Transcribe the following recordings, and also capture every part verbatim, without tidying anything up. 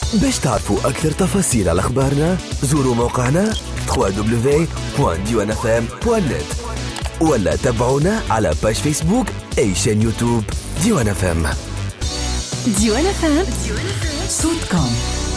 باش تعرفوا أكثر تفاصيل على أخبارنا زوروا موقعنا دبليو دبليو دبليو دوت ديوان اف ام دوت نت ولا تابعونا على باج فيسبوك أي شان يوتيوب ديوان اف ام. ديوان اف ام صوتكم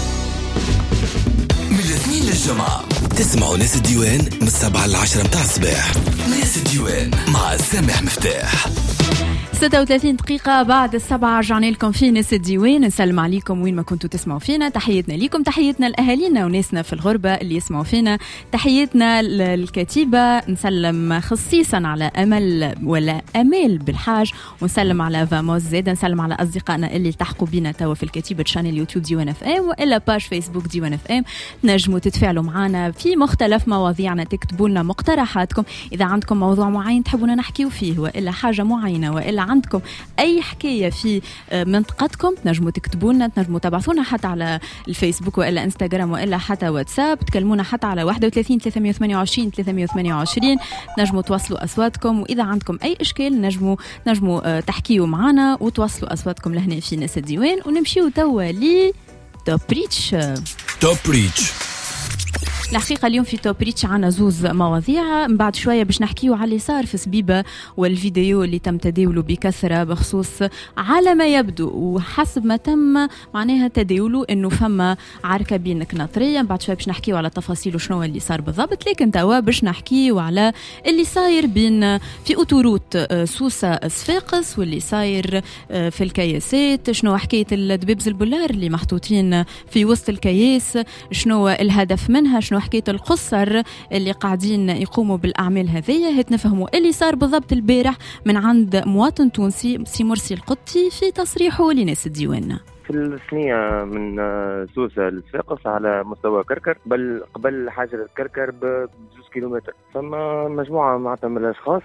من الاثنين للجمعة تسمعوا ناس الديوان من السبعة للعشرة متاع الصباح. ناس الديوان مع سامح مفتاح. ستة وثلاثين دقيقة بعد السبعة رجعنا لكم في ناس الديوان. نسلم عليكم وين ما كنتوا تسمعوا فينا. تحياتنا لكم، تحياتنا لأهالينا وناسنا في الغربة اللي يسمعوا فينا، تحياتنا للكتيبة. نسلم خصيصا على أمل ولا أمال بالحاج، ونسلم على فاموس زيد، نسلم على أصدقائنا اللي التحقوا بينا توا في الكتيبة شانل يوتيوب ديوان اف ام وإلا باج فيسبوك ديوان اف ام. نجموا تتفاعلوا معنا في مختلف مواضيعنا، تكتبوا لنا مقترحاتكم إذا عندكم موضوع معين تحبونا نحكيو فيه وإلا حاجة معينة وإلا عندكم أي حكاية في منطقتكم تنجموا تكتبوا لنا، تنجموا تبعثونا حتى على الفيسبوك وإلا انستغرام وإلا حتى واتساب، تكلمونا حتى على واحد وثلاثين ثلاثمية وثمانية وعشرين ثلاثمية وثمانية وعشرين. نجموا توصلوا أصواتكم، وإذا عندكم أي إشكال نجموا نجموا تحكيوا معنا وتوصلوا أصواتكم لهنا في ناس الديوان. ونمشيو توا لي توب ريتش. توب ريتش الحقيقة اليوم في توب ريتش عنا زوز مواضيع. من بعد شوية باش نحكيو على اللي صار في سبيبة والفيديو اللي تم تداوله بكثرة بخصوص على ما يبدو وحسب ما تم معناها تداوله انه فما عركة بين كناطرية. من بعد شوية باش نحكيو على تفاصيل وشنو اللي صار بالضبط، لكن توا باش نحكيو على اللي صاير بين في أوتوروت سوسة صفاقس واللي صاير في الكياسات. شنو حكاية الدبابز البولار اللي محطوطين في وسط الكياس، شنو الهدف منها، شنو حكاية القصر اللي قاعدين يقوموا بالأعمال هذية. هات نفهموا اللي صار بالضبط البارح من عند مواطن تونسي سي مرسي القطي في تصريحه لناس الديوان. في الثنية من سوسة لصفاقس على مستوى كركر، بل قبل حاجر الكركر بجوز كيلومتر فما مجموعة معناتها من الأشخاص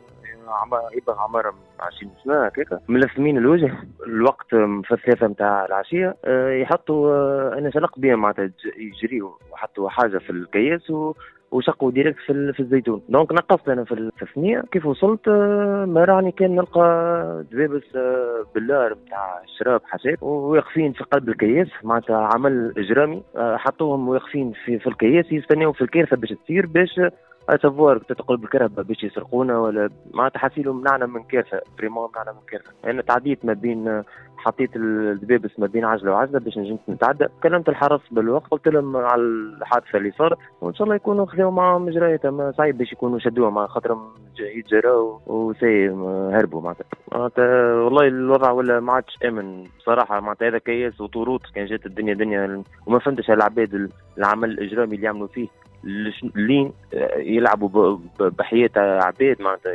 يبقى عمرهم عشرين سنة هكاك ملثمين الوجه الوقت في الثلاثة متاع العشية، يحطوا أنا شلق بهم معناتها يجريوا وحطوا حاجة في الكياس وشقوا ديريكت في في الزيتون. دونك نقصت أنا في الثنية. كيف وصلت ما راني كان نلقى دبابس باللار متاع الشراب حشات ويقفين في قلب الكياس معناتها عمل إجرامي. حطوهم ويقفين في في الكياس يستناو في الكارثة باش تصير باش أتفوار تتقل بالكهرباء باش يسرقونا ولا ما تحسيلوا منعنا من كارثة بريمون منعنا من كارثة. أنا يعني تعديت ما بين حطيت الدبابس ما بين عجلة وعجلة باش نجم نتعدى. كلمت الحرس بالوقت قلت لهم على الحادثة اللي صارت وإن شاء الله يكونوا خذوا معهم إجراءات. ما صعيب باش يكونوا شدوها مع خاطرهم يتجراوا وسي هربوا معناتها. والله الوضع ولا ما عادش آمن بصراحة معناتها. هذا كياس وطروط كان جات الدنيا دنيا وما فهمتش العباد العمل الإجرامي اللي يعملوا فيه اللين يلعبوا بحياة عباد معناتها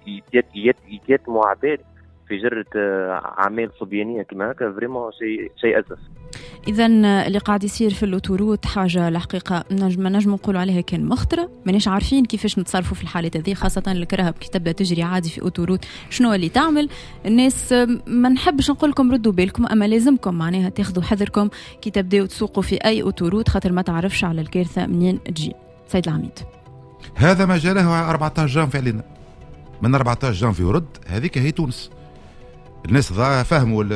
يتيتموا عباد في جرة أعمال صبيانية كما هكا. فريمون شيء شيء أسف. إذا اللي قاعد يصير في الأوتوروت حاجة الحقيقة نجم نجم نقول عليها كان مخطرة. مانيش عارفين كيفاش نتصرفوا في الحالات هذه، خاصة الكرهب كي تبدأ تجري عادي في أوتوروت شنو اللي تعمل الناس. ما نحبش نقول لكم ردوا بالكم، أما لازمكم معناها تاخذوا حذركم كي تبدأوا تسوقوا في أي أوتوروت خاطر ما تعرفش على الكارثة منين تجي. سيد العميد هذا ما جاله أربعة عشر جانفي علينا من أربعة عشر جانفي ورد. هذيك هي تونس. الناس فهموا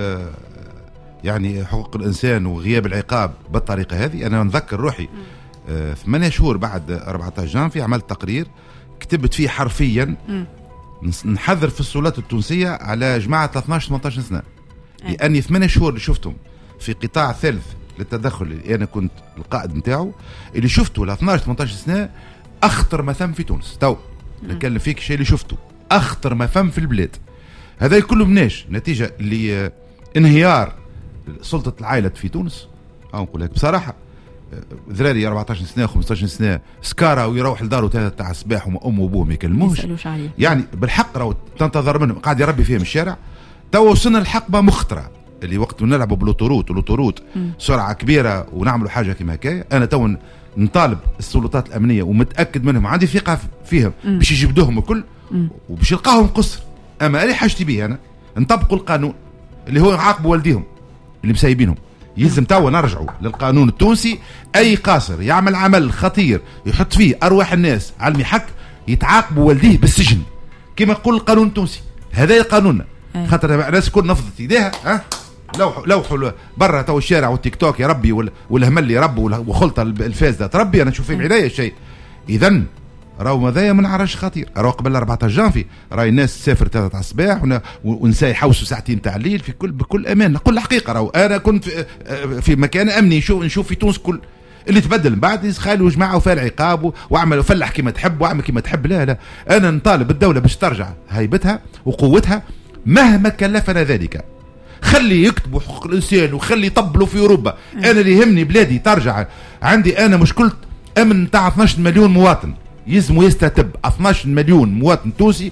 يعني حقوق الإنسان وغياب العقاب بالطريقة هذه. أنا نذكر روحي آه ثمانية شهور بعد أربعة عشر جانفي عملت تقرير كتبت فيه حرفيا م. نحذر في السلطات التونسية على جماعة ثلاثة عشر ثمانية عشر سنة، لأني ثمانية شهور اللي شفتهم في قطاع ثالث للتدخل اللي أنا كنت القائد متاعه اللي شفته ل اثناش ثمانية عشر سنة أخطر ما ثم في تونس. تو نتكلم فيك الشيء اللي شفته أخطر ما ثم في البلاد. هذا كله مناش نتيجة لانهيار سلطة العائلة في تونس. أو نقول لك بصراحة ذراري أربعة عشر سنة خمسة عشر سنة سكارة ويروح لداره ثلاثة تاع الصباح وما أمه وأبوه ما يكلموش يعني بالحق راهو تنتظر منهم قاعد يربي فيهم الشارع. تو وصلنا الحقبة مخطرة اللي وقت نلعبوا بالأوتوروت والأوتوروت سرعة كبيرة ونعملوا حاجة كما هكايا. أنا تو نطالب السلطات الأمنية ومتأكد منهم عندي ثقة فيهم باش يجبدوهم الكل وباش يلقاهم قصر. أما اللي حاجتي به أنا نطبقوا القانون اللي هو يعاقبوا والديهم اللي مسايبينهم. يلزم توا نرجعوا للقانون التونسي. أي قاصر يعمل عمل خطير يحط فيه أرواح الناس على المحك يتعاقبوا والديه بالسجن كما يقول القانون التونسي. هذا قانوننا خاطر الناس كل نفضت ايديها ها لوحوا لوحوا برا تو الشارع والتيك توك يا ربي والهملي رب وخلطه الفاز ده تربي انا نشوف في عينيا شيء. اذا راهو ماذايا من عرش خطير. راهو قبل أربعة عشر جانفي راهي الناس تسافر ثلاثة تاع الصباح ونساء يحوسوا ساعتين تاع الليل في كل بكل امان. نقول الحقيقه راهو انا كنت في, في مكان امني نشوف نشوف في تونس كل اللي تبدل من بعد خالوا جماعه وفال العقاب واعمل وفلح كما تحب واعمل كما تحب. لا لا انا نطالب الدوله باش ترجع هيبتها وقوتها مهما كلفنا ذلك. خلي يكتبوا حقوق الانسان وخلي يطبلوا في اوروبا. انا اللي يهمني بلادي ترجع. عندي انا مشكله امن تاع اثناش مليون مواطن يلزموا يستتب اثناش مليون مواطن تونسي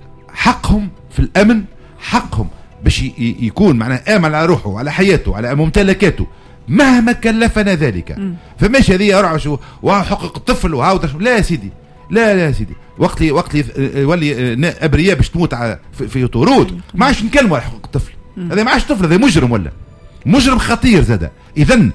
حقهم في الامن، حقهم باش يكون معناه امن على روحه على حياته على ممتلكاته مهما كلفنا ذلك. فماش هذه رعش وحقوق الطفل وهاو لا يا سيدي لا لا يا سيدي. وقت لي وقت لي يولي ابرياء باش تموت في, في طرود ما عادش نكلموا على حقوق الطفل. هذا ما عادش طفل، هذا مجرم ولا مجرم خطير زاده. اذا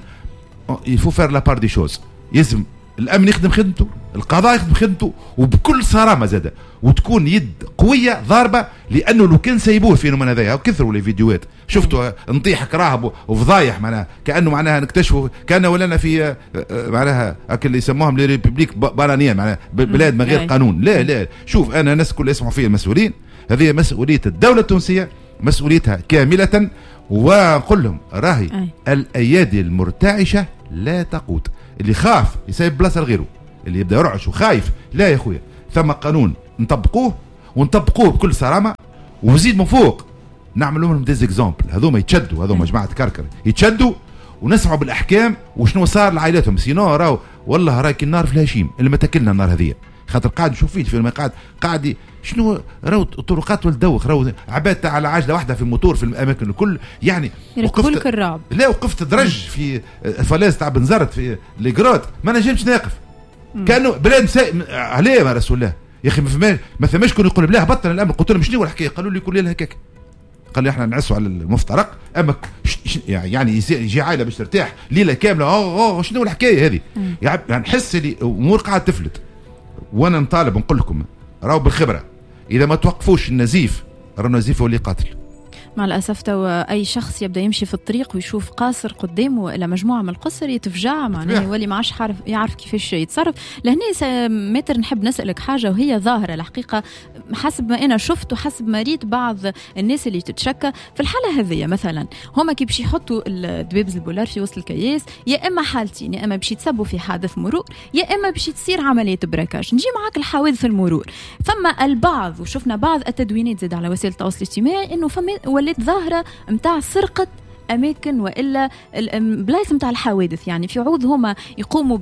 يفو فير لا بار دي شوز. يلزم الامن يخدم خدمته، القضاء يخدم خدمته وبكل صرامه زاده، وتكون يد قويه ضاربه. لانه لو كان سيبوه في من هذايا وكثروا لي فيديوهات شفتوا نطيحك راهب وفضايح معناها كانه معناها نكتشفوا كان ولنا في معناها اكل اللي يسموهم لي ريبوبليك بانانيه معناها بلاد من غير قانون. لا لا شوف انا ناس كل يسمعوا فيا المسؤولين، هذه مسؤوليه الدوله التونسيه مسؤوليتها كامله. ونقول لهم راهي الايادي المرتعشه لا تقود. اللي خاف يسيب بلاصه لغيره، اللي يبدا يرعش وخايف لا يا خويا ثم قانون نطبقوه ونطبقوه بكل صرامه وزيد من فوق نعمل لهم دي زيكزامبل. هذوما يتشدوا، هذوما جماعه كركر يتشدوا ونسمعوا بالاحكام وشنو صار لعائلاتهم. سينو راهو والله راكي النار في الهشيم اللي ما تاكلنا النار هذه. خاطر قاعد نشوف فيه فيلم قاعد قاعد شنو راهو الطرقات والدوخ راهو عباد على عجله واحده في الموتور في الاماكن الكل يعني. وقفت الرعب لا وقفت درج في فلاز تاع بنزرت في ليغروت ما نجمش ناقف كانه بلاد مسا... عليه يا رسول الله يا اخي ما ما ثماش كون يقول بلاه بطل الامر. قلت لهم شنو الحكايه؟ قالوا لي كل ليله هكاك. قال لي احنا نعسوا على المفترق اما يعني يجي عائله باش ترتاح ليله كامله. اوه اوه شنو الحكايه هذه؟ يعني نحس لي امور قاعده تفلت. وانا نطالب نقول لكم راهو بالخبره اذا ما توقفوش النزيف راه النزيف هو اللي قاتل. مع الأسف توا أي شخص يبدأ يمشي في الطريق ويشوف قاصر قدامه إلى مجموعة من القصر يتفجع معناه يولي ما عادش عارف يعرف كيفاش يتصرف. لهنا متر نحب نسألك حاجة وهي ظاهرة الحقيقة حسب ما أنا شفت وحسب ما ريت بعض الناس اللي تتشكى في الحالة هذه. مثلا هما كي باش يحطوا الدبابز البولار في وسط الكياس يا إما حالتين، يا إما باش يتسبوا في حادث مرور يا إما باش تصير عملية براكاج. نجي معاك الحوادث المرور. فما البعض وشفنا بعض التدوينات زاد على وسائل التواصل الاجتماعي إنه فما ولات ظاهرة متاع سرقة أماكن وإلا بلايص متاع الحوادث. يعني في عوض هما يقوموا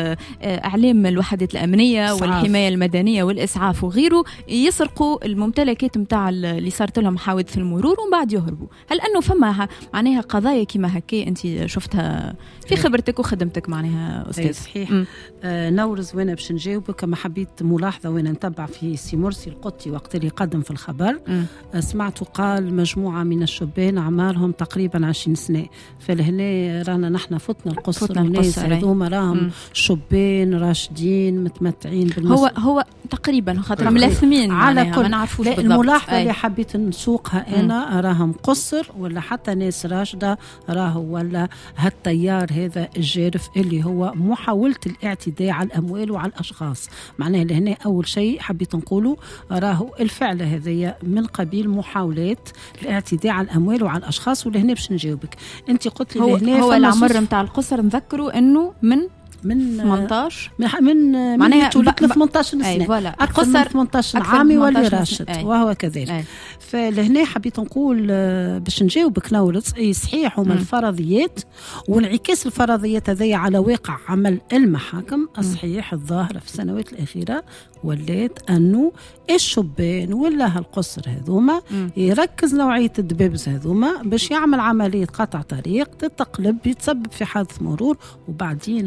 بإعلام الوحدات الأمنية والحماية المدنية والإسعاف وغيره يسرقوا الممتلكات متاع اللي صارت لهم حوادث المرور ومن بعد يهربوا. هل أنه فما معناها قضايا كما هكي أنت شفتها في خبرتك وخدمتك معناها أستاذ؟ صحيح. آه نورز وانا باش نجاوبك كما حبيت ملاحظة وانا نتبع في سي مرسي القطي وقت اللي قدم في الخبر. آه سمعته قال مجموعة من الشبان أعمارهم تقريبا عشرين سنة. فلهنا رانا نحن فتنا القصر والناس هذوما راهم شبان راشدين متمتعين بالمسؤولية. هو هو تقريبا خاطر ملثمين على كل ما نعرفوش بالضبط. الملاحظة اللي حبيت نسوقها أنا مم. راهم قصر ولا حتى ناس راشدة راهو ولا هالتيار هذا الجارف اللي هو محاولة الاعتداء على الأموال وعلى الأشخاص. معناه لهنا أول شيء حبيت نقوله راهو الفعل هذا من قبيل محاولات الاعتداء على الأموال وعلى الأشخاص. ولهنا باش نجاوبك انت قلت لي هو, هنا هو العمر نتاع القصر نذكروا انه من من ثمانية عشر من معناها تولد ثمانية عشر سنه. أي اكثر من ثمانية عشر عام يولي راشد وهو كذلك. فلهنا حبيت نقول باش نجاوبك نورس اي صحيح هما الفرضيات وانعكاس الفرضيات هذه على واقع عمل المحاكم. الصحيح الظاهره في السنوات الاخيره ولات انه الشبان ولا هالقصر هذوما يركز نوعيه الدبابز هذوما باش يعمل عمليه قطع طريق تتقلب يتسبب في حادث مرور وبعدين هو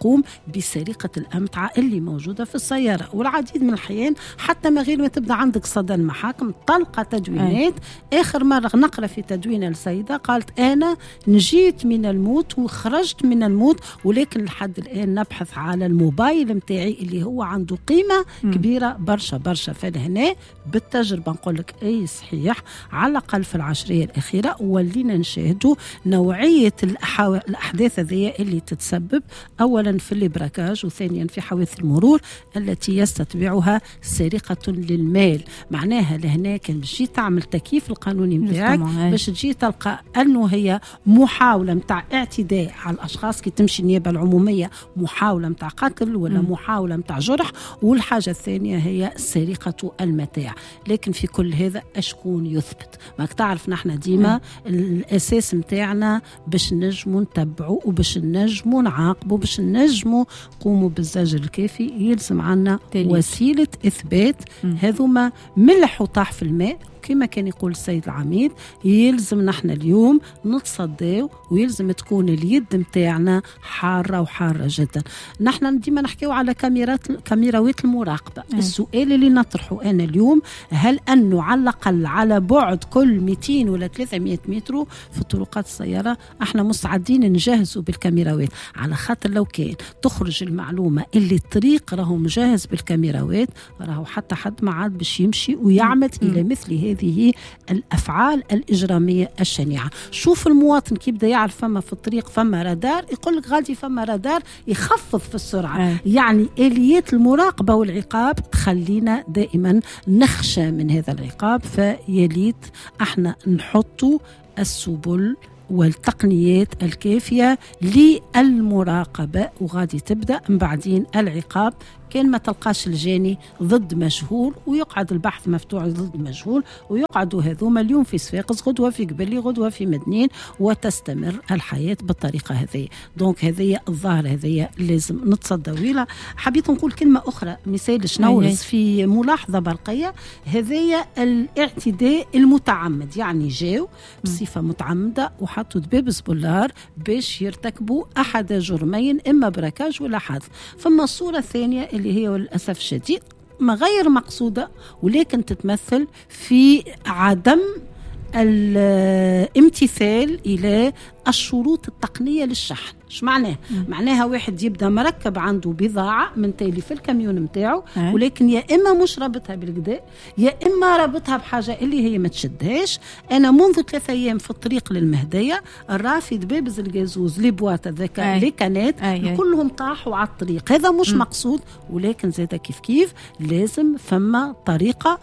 يقوم بسرقة الأمتعة اللي موجودة في السيارة. والعديد من الأحيان حتى ما غير ما تبدأ عندك صدى المحاكم تلقى تدوينات. أي. آخر مرة نقرأ في تدوين السيدة قالت أنا نجيت من الموت وخرجت من الموت، ولكن لحد الآن نبحث على الموبايل متاعي اللي هو عنده قيمة م. كبيرة برشا برشا. فلهنا بالتجربة نقول لك أي صحيح على الأقل في العشرية الأخيرة ولينا نشاهدوا نوعية الأحداث هذه اللي تتسبب أولا في الإبراكاج وثانيا في حوادث المرور التي يستتبعها سرقة للمال. معناها لهنا كان باش تجي تعمل تكييف القانوني متاعك باش تجي تلقى أنه هي محاولة متاع اعتداء على الأشخاص كي تمشي النيابة العمومية، محاولة متاع قتل ولا م. محاولة متاع جرح، والحاجة الثانية هي سرقة المتاع. لكن في كل هذا أشكون يثبت؟ ما تعرف نحن ديما الأساس متاعنا باش نجموا نتبعوا وباش نجموا نعاقبوا باش نجموا قوموا بالزجر الكافي يلزم عنا وسيلة إثبات. هذوما ملح وطاح في الماء كما كان يقول السيد العميد. يلزم نحن اليوم نتصداو ويلزم تكون اليد متاعنا حارة وحارة جدا. نحن ديما نحكيو على كاميرات كاميراوات المراقبة. م. السؤال اللي نطرحه أنا اليوم هل أنه على الأقل على بعد كل مئتين ولا ثلاثمئة متر في طرقات السيارة احنا مستعدين نجهزوا بالكاميراوات، على خاطر لو كان تخرج المعلومة اللي الطريق راهو مجهز بالكاميراوات راهو حتى حد ما عاد باش يمشي ويعمد م. إلى مثل هذه الأفعال الإجرامية الشنيعة. شوف المواطن كي يبدأ يعرف فما في الطريق فما رادار يقول لك غادي فما رادار يخفض في السرعة. آه. يعني آليات المراقبة والعقاب تخلينا دائما نخشى من هذا العقاب. فيليت احنا نحطوا السبل والتقنيات الكافية للمراقبة وغادي تبدأ من بعدين العقاب. كان ما تلقاش الجاني ضد مجهول ويقعد البحث مفتوح ضد مجهول ويقعدوا هذوما اليوم في صفاقس غدوة في قبلي غدوة في مدنين وتستمر الحياة بالطريقة هذه. دونك هذه الظاهرة هذه لازم نتصدى ويلا. حبيت نقول كلمة أخرى مثال شنورز في ملاحظة برقية. هذه الاعتداء المتعمد، يعني جاو بصفة متعمدة وحطوا دباب سبولار باش يرتكبوا أحد جرمين إما براكاج ولا حذف. فما الصورة الثانية اللي هي للأسف الشديد ما غير مقصودة ولكن تتمثل في عدم الامتثال إلى الشروط التقنية للشحن. ايش معناه؟ معناها واحد يبدا مركب عنده بضاعه من تالي في الكاميون نتاعو ولكن يا اما مش رابطها بالكدا يا اما رابطها بحاجه اللي هي ما تشدهاش. انا منذ ثلاثة ايام في الطريق للمهديه رافد بابز الجازوز لي بواط هذاك لي كانات كلهم طاحوا على الطريق. هذا مش م. مقصود ولكن زاد كيف كيف لازم فما طريقه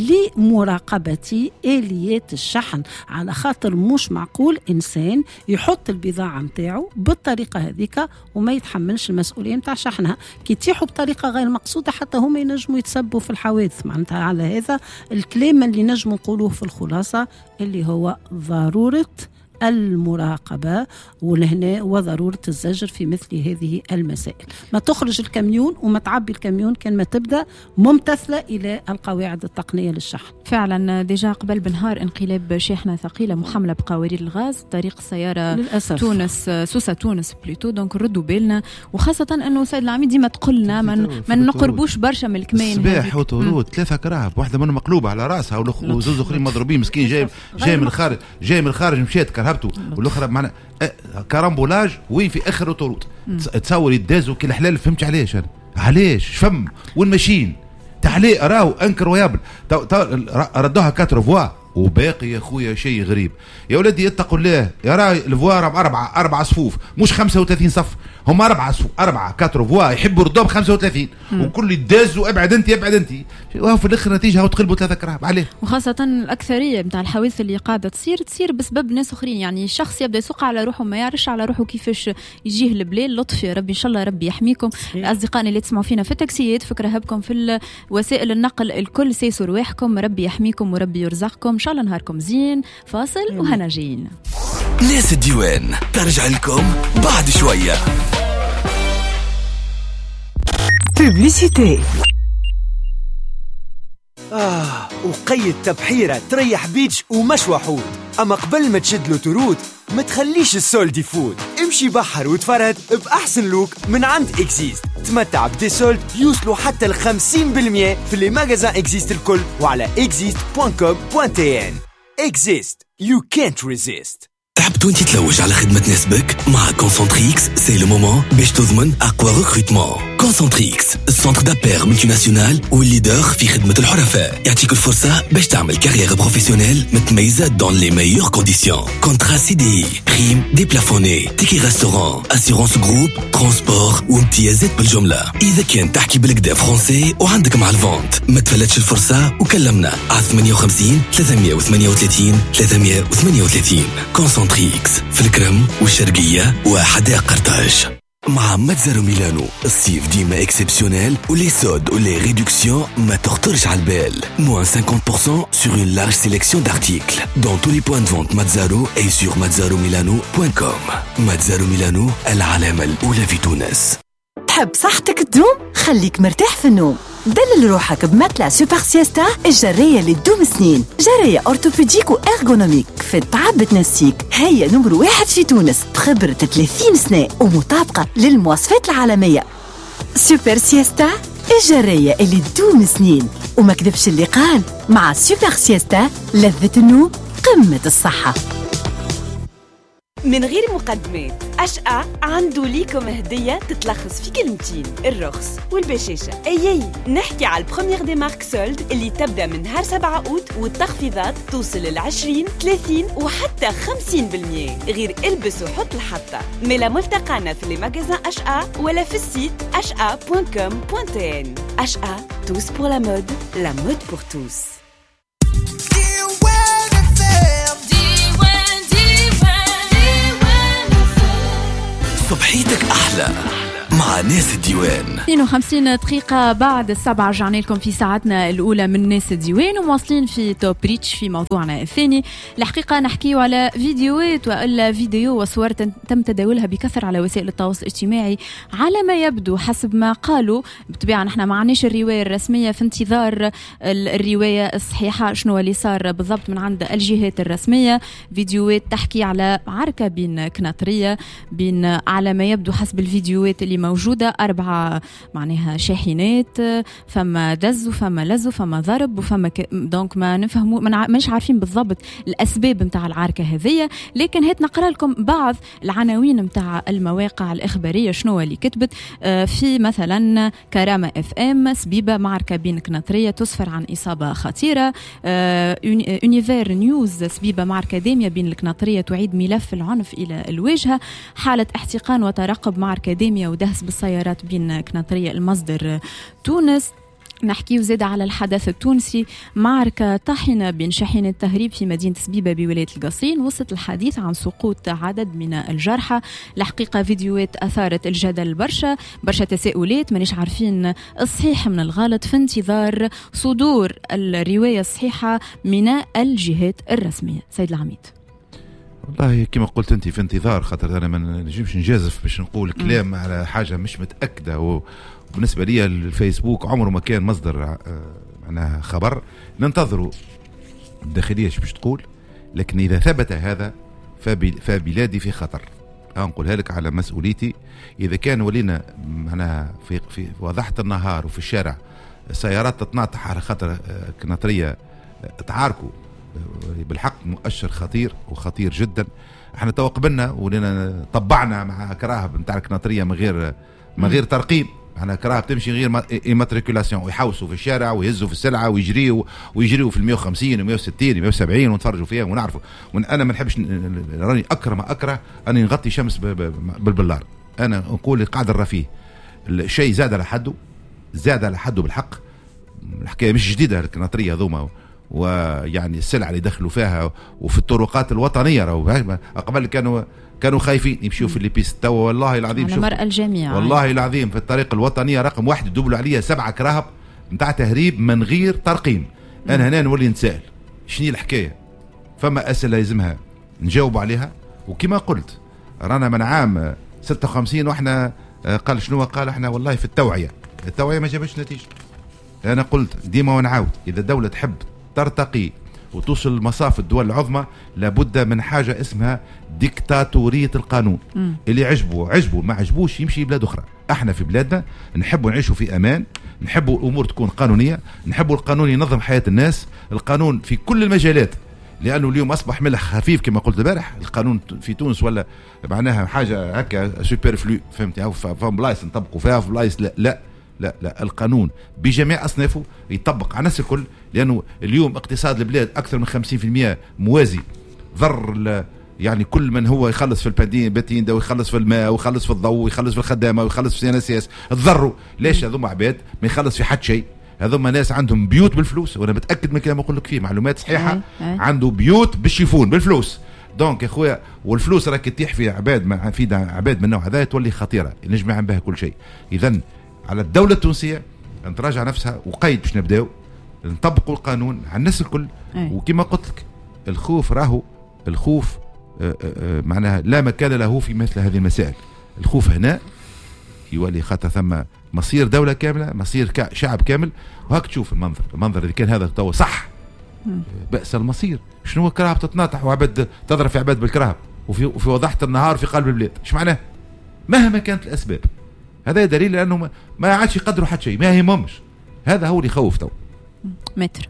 لمراقبه اليات الشحن، على خاطر مش معقول انسان يحط البضاعه نتاعو بالطريقه هذيك وما يتحملش المسؤوليه نتاع شحنها. كي تيحوا بطريقه غير مقصوده حتى هم ينجموا يتسبوا في الحوادث. معناتها على هذا الكلام اللي نجم نقولوه في الخلاصه اللي هو ضروره المراقبة ولهنا وضرورة الزجر في مثل هذه المسائل. ما تخرج الكاميون وما تعبي الكاميون كان ما تبدأ ممتثلة إلى القواعد التقنية للشحن. فعلا ديجا قبل بنهار انقلاب شاحنة ثقيلة محملة بقوارير الغاز طريق السيارة للأسف. تونس سوسة تونس بلوتو. دونك ردوا بالنا وخاصة أنه سيد العميد ديما تقولنا من ما نقربوش برشا من الكمين. صباح وطرود ثلاثة كراب واحدة منهم مقلوبة على راسها وزوز أخرين مضروبين مسكين جاي جاي من الخارج جاي من الخارج مشيت كرهبته والاخرى معنا كارامبولاج وين في اخر طرود. تصور يدازوا كل حلال فهمت علاش انا علاش فم والماشين تعليق راهو انكر ويابل ردوها كاتر فوا وباقي يا خويا شيء غريب. يا ولدي اتقوا الله يا راي الفوار أربعة أربعة صفوف مش خمسة وثلاثين صف هم أربعة صفوف أربعة كاتر فوا يحبوا ردوهم خمسة وثلاثين وكل يدازوا ابعد انت ابعد انت وهو في الاخر نتيجه هو تقلبوا ثلاثة كراب عليه. وخاصة الأكثرية بتاع الحوادث اللي قاعدة تصير تصير بسبب ناس أخرين. يعني الشخص يبدأ يسوق على روحه ما يعرفش على روحه كيفاش يجيه البليل. لطف يا ربي إن شاء الله ربي يحميكم. الأصدقاء اللي تسمعوا فينا في التاكسيات فكرة هبكم في وسائل النقل الكل سيسوا رواحكم ربي يحميكم وربي يرزقكم إن شاء الله. نهاركم زين فاصل وهنا جايين. ناس الديوان ترجع لكم بعد شوية. بوبليسيتي. آه وقيد تبحيرة تريح بيتش ومش وحود. أما قبل ما تشد له ترود ما تخليش السولد يفوت. تمشي بحر وتفرد بأحسن لوك من عند إكزيست. تمتع بدي سولد يوصلوا حتى ل خمسين بالمية في اللي ماغازان إكزيست الكل وعلى إكزيست دوت كوم دوت إن. إكزيست you can't resist. تعبت وانت تلوج على خدمة تناسبك؟ مع كونسنتريكس سي لو مومون باش تضمن أقوى ريكروتمون. كونسنتريكس السنتر دابير ملتي ناسيونال والليدر في خدمة الحرفاء، يعطيك الفرصة باش تعمل كارير بروفيسيونيل متميزة دون لي ميور كونديسيون. كونترا سي دي بريم ديبلافوني، تيكي ريستوران، اسيرونس جروب، ترونسبور وامتيازات بالجملة. إذا كان تحكي بالكدا فرونسي وعندك مع الفونت ما تفلتش الفرصة وكلمنا على ثمانية وخمسين ثلاثمية وثمانية وثلاثين ثلاثمية وثمانية وثلاثين. كونسنتريكس في الكرم والشرقية وحدائق قرطاج. مع متزارو ميلانو الصيف ديما اكسبسيونيل ولي سود ولي ريدكسيون ما تخطرش على البال. موان خمسين بالمية sur une large sélection d'articles dans tous les points de vente Mazzaro et sur mazzaro milano دوت كوم. متزارو ميلانو العلامة الأولى في تونس. تحب صحتك تدوم؟ خليك مرتاح في النوم. دلل روحك بمتلا سوبر سيستا الجرية اللي تدوم سنين. جرية أورتوبيديك وإرغونوميك في التعب بتنسيك. هي نمر واحد في تونس بخبرة ثلاثين سنة ومطابقة للمواصفات العالمية. سوبر سيستا الجرية اللي تدوم سنين. وما كذبش اللي قال مع سوبر سيستا لذة النوم قمة الصحة. من غير مقدمات، أشقى عنده ليكم هدية تتلخص في كلمتين: الرخص والبشاشة. أي نحكي على البروميير دي مارك سولد اللي تبدأ من نهار سبعة أوت والتخفيضات توصل للعشرين ثلاثين وحتى خمسين بالمية. غير البس وحط الحطة. ملا ملتقانا في اللي ماغازان أشقى ولا في السيت أشقى دوت كوم دوت إن. أشقى tous pour la mode, la mode pour tous. صبحيتك أحلى مع ناس الديوان. اثنين وخمسين دقيقة بعد السبعة رجعنا لكم في ساعتنا الأولى من ناس الديوان ومواصلين في توب ريتش في موضوعنا الثاني. الحقيقة نحكيه على فيديوهات وإلا فيديو وصور تم تداولها بكثرة على وسائل التواصل الاجتماعي. على ما يبدو حسب ما قالوا بالطبيعة نحن ما عناش الرواية الرسمية، في انتظار الرواية الصحيحة شنو اللي صار بالضبط من عند الجهات الرسمية. فيديوهات تحكي على عركة بين كناطرية بين على ما يبدو حسب الفيديوهات اللي موجودة أربعة معناها شاحنات، فما دز وفما لز وفما ضرب وفما ك... دونك ما نفهموا ما مش عارفين بالضبط الأسباب متاع العركة هذية. لكن هات نقرأ لكم بعض العناوين متاع المواقع الإخبارية شنو اللي كتبت. آه في مثلا كرامة اف ام سبيبة معركة بين كناطرية تسفر عن إصابة خطيرة. آه يونيفير نيوز سبيبة معركة دامية بين الكناطرية تعيد ملف العنف إلى الواجهة. حالة احتقان وترقب معركة دامية ودهس بالسيارات بين كناطرية المصدر تونس. نحكي وزاد على الحدث التونسي معركة طاحنة بين شاحنة تهريب في مدينة سبيبة بولاية القصرين وسط الحديث عن سقوط عدد من الجرحى. الحقيقة فيديوهات أثارت الجدل برشا برشا تساؤلات مانيش عارفين الصحيح من الغلط في انتظار صدور الرواية الصحيحة من الجهات الرسمية. سيد العميد والله كما قلت انت في انتظار، خاطر انا ما نجمش نجازف باش نقول كلام م. على حاجه مش متاكده. وبالنسبه لي الفيسبوك عمره ما كان مصدر معناها خبر، ننتظروا الداخليه باش تقول. لكن اذا ثبت هذا فبلادي في خطر، نقولها لك على مسؤوليتي. اذا كان ولينا معناها في في وضحة النهار وفي الشارع سيارات تتناطح على خاطر كناطريه تعاركوا، بالحق مؤشر خطير وخطير جدا. احنا تو قبلنا ولينا طبعنا مع كراهب نتاع الكناطريه من غير من غير ترقيم. احنا كراهب تمشي غير ايماتريكولاسيون ويحوسوا في الشارع ويهزوا في السلعه ويجريوا ويجريوا في المية وخمسين ومية وستين ومية وسبعين ونتفرجوا فيها ونعرفوا. وانا ما نحبش راني اكره ما اكره اني نغطي شمس بالبلار. انا نقول قاعد الرفيه الشيء زاد على حده، زاد على حده بالحق. الحكايه مش جديده الكناطريه هذوما، ويعني السلعة اللي دخلوا فيها وفي الطرقات الوطنية. قبل كانوا كانوا خايفين يمشوا في الليبيس. توا والله العظيم على مرأى الجميع والله العظيم في الطريق الوطنية رقم واحد يدبلوا عليها سبعة كراهب متاع تهريب من غير ترقيم. أنا هنا نولي نتسائل شنو الحكاية؟ فما أسئلة لازمها نجاوب عليها. وكما قلت رانا من عام ستة وخمسين واحنا قال شنو قال احنا والله في التوعية. التوعية ما جابش نتيجة. أنا قلت ديما ونعاود إذا الدولة تحب ترتقي وتوصل لمصاف الدول العظمى لابد من حاجة اسمها ديكتاتورية القانون. م. اللي عجبه عجبه، ما عجبوش يمشي بلاد أخرى. احنا في بلادنا نحبوا نعيشوا في أمان، نحبوا الأمور تكون قانونية، نحبوا القانون ينظم حياة الناس، القانون في كل المجالات، لأنه اليوم أصبح ملح خفيف كما قلت البارح. القانون في تونس ولا معناها حاجة هكا سوبر فلو، فهمت؟ أو فهم بلايص نطبقوا فيها، في بلايص لا لا لا لا القانون بجميع أصنافه يطبق على الناس الكل، لأنه اليوم اقتصاد البلاد أكثر من خمسين بالمئة موازي، ضر يعني كل من هو يخلص في البادين باتين ده، ويخلص في الماء، ويخلص في الضوء، ويخلص في الخدامة، ويخلص في السياسة، تضروا. ليش هذوما عباد ما يخلص في حد شيء؟ هذوما ناس عندهم بيوت بالفلوس، وانا متاكد من كلام اقول لك فيه معلومات صحيحه. أي أي. عنده بيوت بالشيفون بالفلوس. دونك يا خويا، والفلوس راك تطيح في عباد ما في عباد من النوع هذا تولي خطيره، نجمع بها كل شيء. اذا على الدوله التونسيه ان تراجع نفسها وقيد باش نبداو نطبقوا القانون على الناس الكل. وكما قلت لك الخوف راهو الخوف آآ آآ معناها لا مكان له في مثل هذه المسائل. الخوف هنا يولي خاطر ثم مصير دولة كاملة، مصير شعب كامل. وهاك تشوف المنظر المنظر إذا كان هذا تو صح بأس المصير. شنو كرهب تتناطح وعبد تضرب في عباد بالكرهب وفي وفي وضحة النهار في قلب البلاد؟ ايش معناه؟ مهما كانت الأسباب هذا دليل لأنه ما عادش يقدروا حد شيء، ما يهمهمش. هذا هو اللي يخوف تو. متر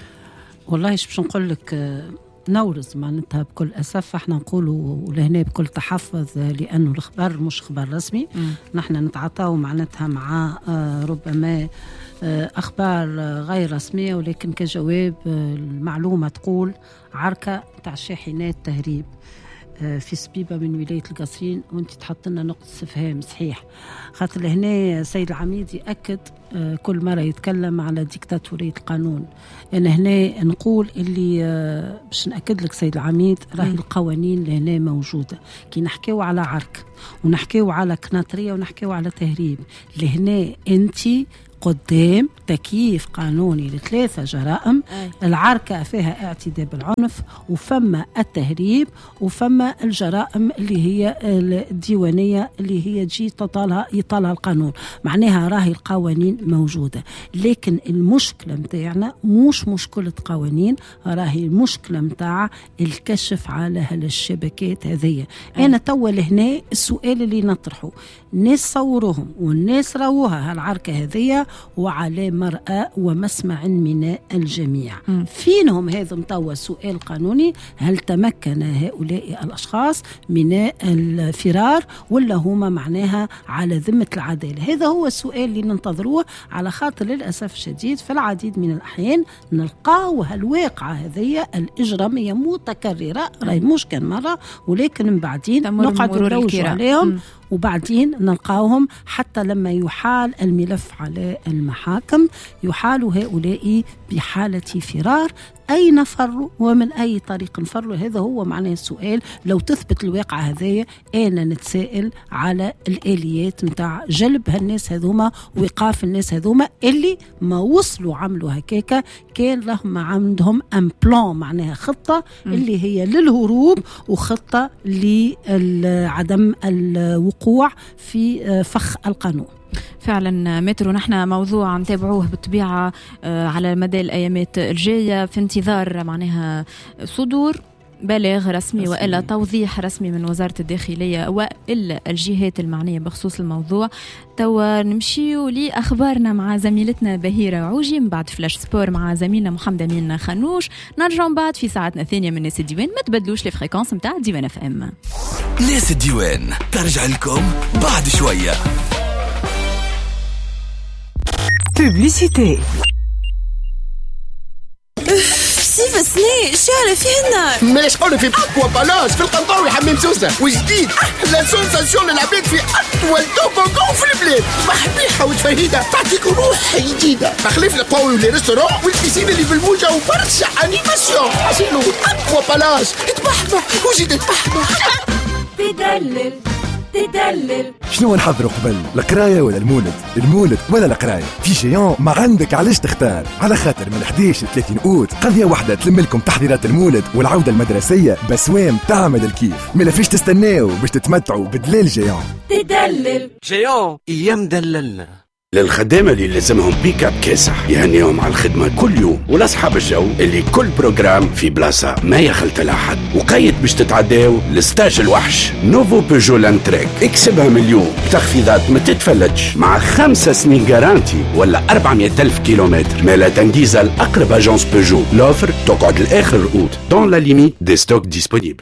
والله ايش باش نقول لك، نورز معناتها بكل أسف احنا نقولوا لهنا بكل تحفظ، لأنه الخبر مش خبر رسمي. م. نحن نتعاطاو معناتها مع آه ربما آه أخبار غير رسمية، ولكن كجواب آه المعلومة تقول عركة تاع شاحنات تهريب آه في سبيبة من ولاية القصرين، وانت تحط لنا نقطة استفهام. صحيح، خاطر لهنا سيد العميد يأكد آه كل مرة يتكلم على ديكتاتورية القانون. أنا هنا نقول اللي آه باش نأكد لك سيد العميد راهي القوانين لهنا موجودة. كي نحكيو على عركة ونحكيو على كناطرية ونحكيو على تهريب، لهنا انتي قدام تكييف قانوني لثلاثة جرائم. أي. العركة فيها اعتداء بالعنف، وفما التهريب، وفما الجرائم اللي هي الديوانية اللي هي تجي تطالها يطالها القانون. معناها راهي القوانين موجودة، لكن المشكلة متاعنا مش مشكلة قوانين، راهي المشكلة متاع الكشف على هالشبكات هذية. أنا توا لهنا السؤال اللي نطرحه، الناس صوروهم والناس راوها هالعركة هذية وعلى مرأة ومسمع من الجميع. م. فينهم هذا توا سؤال قانوني، هل تمكن هؤلاء الأشخاص من الفرار ولا هما معناها على ذمة العدالة؟ هذا هو السؤال اللي ننتظروه، على خاطر للأسف الشديد في العديد من الأحيان نلقاو هالواقعة هذه الإجرامية متكررة، راهي مش كان مرة، ولكن من بعدين نقعد نروج عليهم. م. وبعدين نلقاهم حتى لما يحال الملف على المحاكم يحال هؤلاء بحالة فرار. أين فروا ومن أي طريق فروا؟ هذا هو معناه السؤال. لو تثبت الواقع هذايا أنا نتسائل على الآليات متاع جلب هالناس هذوما وإيقاف الناس هذوما اللي ما وصلوا عملوا هكاكا. كان لهم عندهم أم بلان معناها خطة اللي هي للهروب وخطة لعدم الوقوع في فخ القانون. فعلا مترو، نحن موضوع نتابعوه بالطبيعة على مدى الأيامات الجاية في انتظار معناها صدور بلاغ رسمي, رسمي وإلا توضيح رسمي من وزارة الداخلية وإلا الجهات المعنية بخصوص الموضوع. توا نمشيو لأخبارنا مع زميلتنا بهيرة عوجي، من بعد فلاش سبور مع زميلنا محمد أمين خنوش. نرجع بعد في ساعتنا الثانية من ناس الديوان. ما تبدلوش الفريكونس متاع ديوان اف ام. ناس الديوان ترجع لكم بعد شوية. بوبليسيتي. سيف سني شعر فيه النار. ماش قولي في أقوى بلاص في القنطاوي حمام سوسة، وجديد أحلى سونساسيون للعباد في أطول توبوغون في البلاد. محبيحة وتفهيدة تعطيك روح جديدة، تخليف القوي وليرستورون والبيسين اللي بالموجة وبرشا أنيماسيون. حسينو أقوى بلاص تتبحبح وزيد تتبحبح. تدلل تدلل. شنو نحضروا قبل القرايه ولا المولد؟ المولد ولا القرايه؟ في جيون ما عندك علاش تختار، على خاطر من إحداش ل ثلاثين أوت قضيه واحده تلم لكم تحضيرات المولد والعوده المدرسيه بسوام تعمل الكيف. ما فيش تستناو باش تتمتعوا بدلال جيون. تدلل جيون ايام دللنا. للخدامة اللي لازمهم بيك اب كاسح يهنيهم على الخدمة كل يوم، ولأصحاب الجو اللي كل بروجرام في بلاصة ما يخلط لأحد، وقيد باش تتعداو لستاج الوحش نوفو بيجو لانتريك. اكسبها من اليوم بتخفيضات ما تتفلتش مع خمسة سنين جارانتي ولا أربعمائة ألف كيلومتر. مالا تنجيزة الأقرب أجانس بيجو. لوفر تقعد لآخر الأوت دون لا ليميت دي ستوك ديسبونيبل.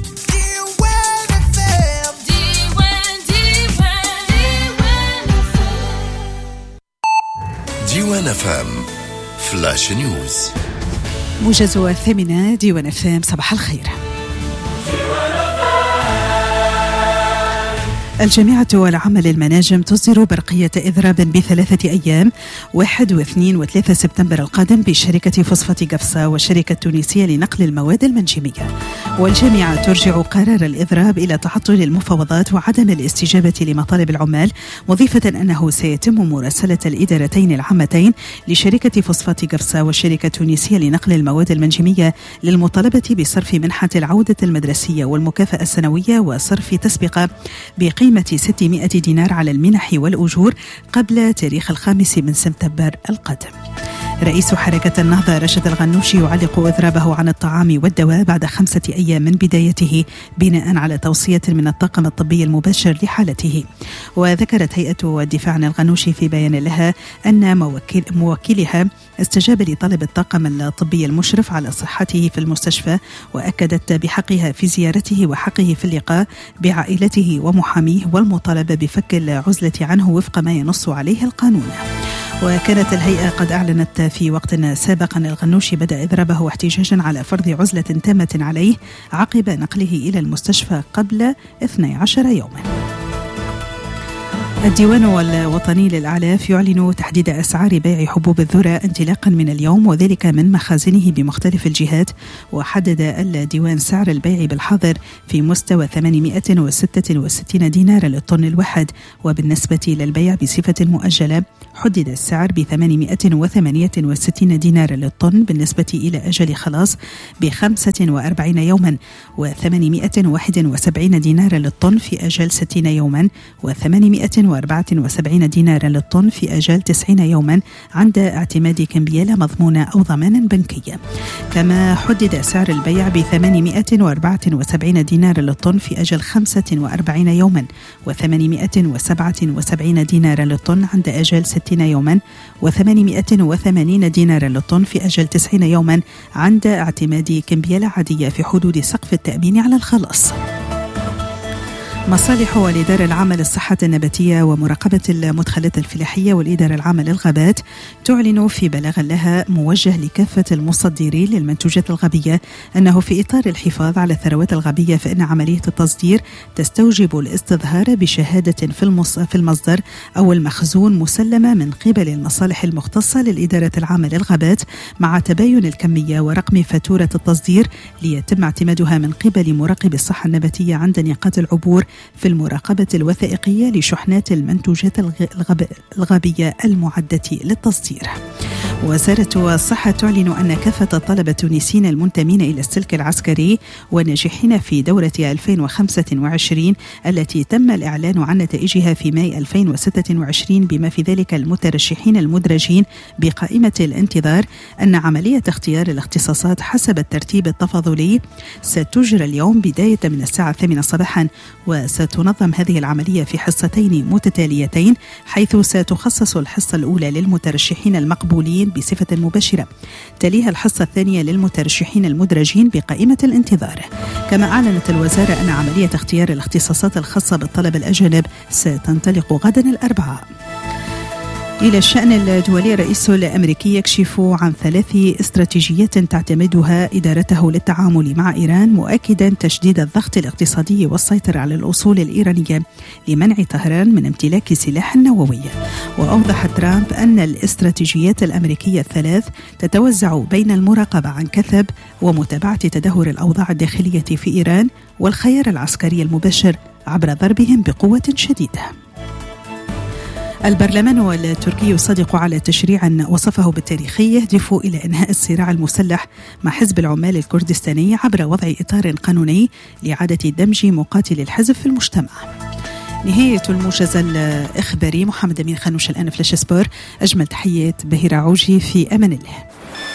ديوان فام فلاش نيوز. موجز الثامنة ديوان فام. صباح الخير. الجامعة العامة للمناجم تصدر برقية إضراب بثلاثة أيام واحد واثنين وثلاثة سبتمبر القادم بشركة فوسفات قفصة والشركة التونسية لنقل المواد المنجمية. والجامعة ترجع قرار الإضراب إلى تعطل المفاوضات وعدم الاستجابة لمطالب العمال، مضيفة أنه سيتم مراسلة الإدارتين العامتين لشركة فوسفات قفصة والشركة التونسية لنقل المواد المنجمية للمطالبة بصرف منحة العودة المدرسية والمكافأة السنوية وصرف تسبقة بقيمة ستمائة دينار على المنح والأجور قبل تاريخ الخامس من سبتمبر القادم. رئيس حركة النهضة رشد الغنوشي يعلق إضرابه عن الطعام والدواء بعد خمسة أيام من بدايته بناء على توصية من الطاقم الطبي المباشر لحالته. وذكرت هيئة الدفاع عن الغنوشي في بيان لها أن موكل موكلها استجاب لطلب الطاقم الطبي المشرف على صحته في المستشفى، وأكدت بحقها في زيارته وحقه في اللقاء بعائلته ومحاميه والمطالبة بفك العزلة عنه وفق ما ينص عليه القانون. وكانت الهيئة قد أعلنت في وقت سابق أن الغنوشي بدأ إضرابه احتجاجا على فرض عزلة تامة عليه عقب نقله إلى المستشفى قبل اثني عشر يوما. الديوان الوطني للأعلاف يعلن تحديد أسعار بيع حبوب الذرة انطلاقا من اليوم، وذلك من مخازنه بمختلف الجهات. وحدد الديوان سعر البيع بالحاضر في مستوى ثمانمائة وستة وستين دينار للطن الواحد، وبالنسبة للبيع بصفة مؤجلة حدد السعر بثمانمائة وثمانية وستين دينار للطن بالنسبة إلى أجل خلاص بخمسة وأربعين يوما، وثمانمائة وواحد وسبعين دينار للطن في أجل ستين يوما، وثمانمائة وأربعة وسبعين دينار للطن في أجل تسعين يوما عند اعتماد كمبيالة مضمونة أو ضمان بنكي. كما حدد سعر البيع بثمانمائة وأربعة وسبعين دينار للطن في أجل خمسة وأربعين يوما، وثمانمائة وسبعة وسبعين دينار للطن عند أجل ستين يوما، وثمانمائة وثمانين دينار للطن في أجل تسعين يوما عند اعتماد كمبيالة عادية في حدود سقف التأمين على الخلاص. مصالح والإدارة العامة للصحة النباتية ومراقبة المدخلات الفلاحية والإدارة العامة للغابات تعلن في بلاغ لها موجه لكافة المصدرين للمنتوجات الغابية أنه في إطار الحفاظ على الثروات الغابية فإن عملية التصدير تستوجب الاستظهار بشهادة في المصدر أو المخزون مسلمة من قبل المصالح المختصة للإدارة العامة للغابات مع تباين الكمية ورقم فاتورة التصدير ليتم اعتمادها من قبل مراقب الصحة النباتية عند نقاط العبور في المراقبة الوثائقية لشحنات المنتوجات الغابية المعدة للتصدير. وزارة الصحة تعلن أن كافة الطلبة التونسيين المنتمين إلى السلك العسكري وناجحين في دورة ألفين وخمسة وعشرين التي تم الإعلان عن نتائجها في ماي ألفين وستة وعشرين بما في ذلك المترشحين المدرجين بقائمة الانتظار أن عملية اختيار الاختصاصات حسب الترتيب التفاضلي ستجرى اليوم بداية من الساعة الثامنة صباحا، وستنظم هذه العملية في حصتين متتاليتين، حيث ستخصص الحصة الأولى للمترشحين المقبولين بصفة مباشرة، تليها الحصة الثانية للمترشحين المدرجين بقائمة الانتظار. كما أعلنت الوزارة أن عملية اختيار الاختصاصات الخاصة بالطلبة الأجانب ستنطلق غدا الأربعاء. إلى الشأن الدولي، الرئيس الأمريكي يكشف عن ثلاث استراتيجيات تعتمدها إدارته للتعامل مع إيران، مؤكدا تشديد الضغط الاقتصادي والسيطرة على الأصول الإيرانية لمنع طهران من امتلاك سلاح نووي. وأوضح ترامب أن الاستراتيجيات الأمريكية الثلاث تتوزع بين المراقبة عن كثب ومتابعة تدهور الأوضاع الداخلية في إيران والخيار العسكري المباشر عبر ضربهم بقوة شديدة. البرلمان التركي يصادق على تشريع وصفه بالتاريخي يهدف إلى إنهاء الصراع المسلح مع حزب العمال الكردستاني عبر وضع إطار قانوني لإعادة دمج مقاتل الحزب في المجتمع. نهاية الموجز الإخباري. محمد أمين خانوش الآن فلاش سبور. أجمل تحيات بهيرة عوجي، في أمان الله.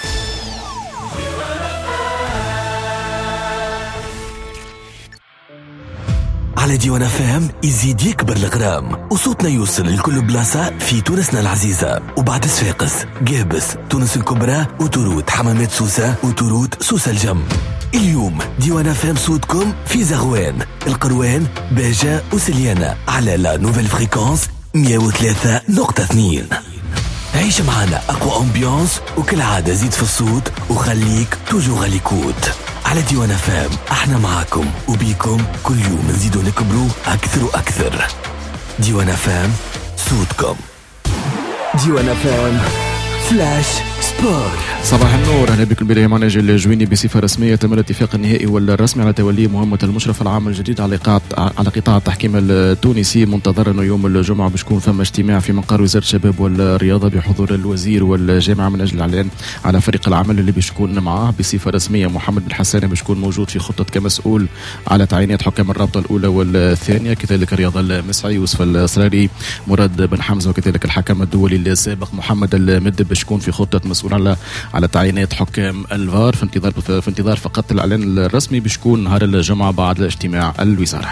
على ديوان اف ام يزيد يكبر الغرام وصوتنا يوصل لكل بلاصة في تونسنا العزيزة. وبعد صفاقس، قابس، تونس الكبرى، وتروت حمامات سوسة، وتروت سوسة الجم. اليوم ديوان اف ام صوتكم في زغوان، القروان، باجة وسليانة على لا نوفيل فريكونس مية وثلاثة نقطة اثنين. عيش معنا أقوى أمبيانس، وكل عادة زيد في الصوت وخليك توجو غاليكوت. على ديوان اف ام احنا معاكم وبيكم كل يوم نزيدو نكبروا أكثر وأكثر. ديوان اف ام صوتكم. ديوان اف ام فلاش سبور. صباح النور، اهلا بكم. بدايه معنا جيل الجويني بصفه رسميه تم الاتفاق النهائي والرسمي على تولي مهمه المشرف العام الجديد على قطاع على قطاع التحكيم التونسي. منتظر انه يوم الجمعه باش يكون ثم اجتماع في مقر وزاره الشباب والرياضه بحضور الوزير والجامعه من اجل الاعلان على فريق العمل اللي باش يكون معاه بصفه رسميه. محمد بن حسان باش يكون موجود في خطه كمسؤول على تعيينات حكام الرابطه الاولى والثانيه، كذلك الرياضه المسعي يوسف الصراري، مراد بن حمزه، وكذلك الحكم الدولي السابق محمد المدب باش يكون في خطه مسؤول على على تعيينات حكام الفار. في انتظار في انتظار فقط الاعلان الرسمي باش يكون نهار الجمعه بعد اجتماع الوزاره.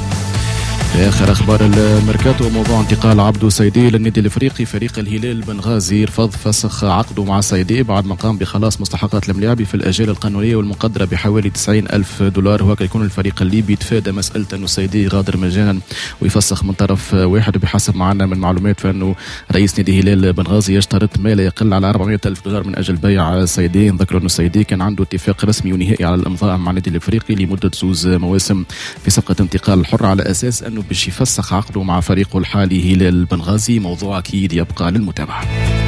في آخر أخبار الميركاتو، موضوع انتقال عبدو سيدي للنادي الإفريقي. فريق الهلال بنغازي رفض فسخ عقده مع سيدي بعد ما قام بخلاص مستحقات الملاعب في الآجال القانونية والمقدرة بحوالي تسعين ألف دولار. وهكذا يكون الفريق الليبي تفادى مسألة أنه سيدي غادر مجانا ويفسخ من طرف واحد. وبحسب معنا من معلومات فإنه رئيس نادي الهلال بنغازي يشترط ما لا يقل على أربعمائة ألف دولار من أجل بيع سيدي. نذكر أنه سيدي كان عنده اتفاق رسمي ونهائي على الإمضاء مع النادي الإفريقي لمدة زوز مواسم في صفقة انتقال حر، على أساس أنه باش يفسخ عقده مع فريقه الحالي هلال بنغازي. موضوع أكيد يبقى للمتابعة.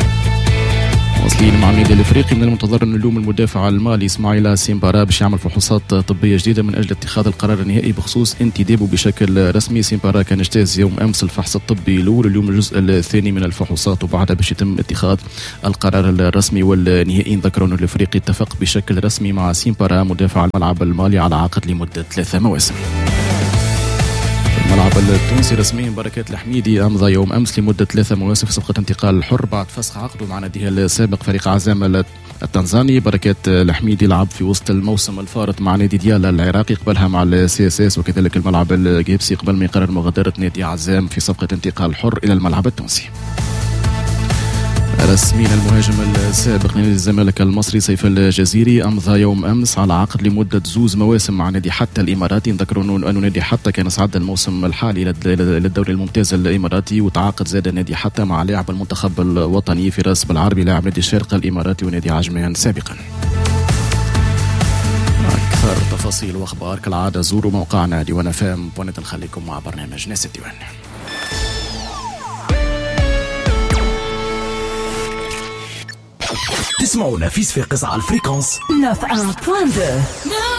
واصلين مع النادي الافريقي، من المنتظر ان اليوم المدافع المالي اسماعيل سيمبارا باش يعمل فحوصات طبيه جديده من اجل اتخاذ القرار النهائي بخصوص انتدابه بشكل رسمي. سيمبارا كان اجتاز يوم امس الفحص الطبي الاول، اليوم الجزء الثاني من الفحوصات، وبعدها باش يتم اتخاذ القرار الرسمي والنهائي. ذكروا ان الافريقي اتفق بشكل رسمي مع سيمبارا مدافع الملعب المالي على عقد لمده ثلاثة مواسم. الملعب التونسي رسميا بركات الحميدي أمضى يوم أمس لمدة ثلاثة مواسم في صفقة انتقال حر بعد فسخ عقده مع ناديه السابق فريق عزام التنزاني. بركات الحميدي لعب في وسط الموسم الفارط مع نادي ديالا العراقي، قبلها مع السي اس اس، وكذلك الملعب الجيبسي قبل ما يقرر مغادرة نادي عزام في صفقة انتقال حر إلى الملعب التونسي. رسميا المهاجم السابق لنادي الزمالك المصري سيف الجزيري أمضى يوم أمس على عقد لمدة زوز مواسم مع نادي حتى الإماراتي. نذكروا أنه نادي حتى كان صعد الموسم الحالي للدوري الممتاز الإماراتي، وتعاقد زاد نادي حتى مع لاعب المنتخب الوطني فراس بالعربي لاعب نادي الشارقة الإماراتي ونادي عجمان سابقا. أكثر تفاصيل وأخبار كالعادة زوروا موقعنا ديوان اف ام دوت نت. نخليكم مع برنامج ناس الديوان. تسمعونا في صفاقس على الفريكونس تسعة فاصلة اثنين.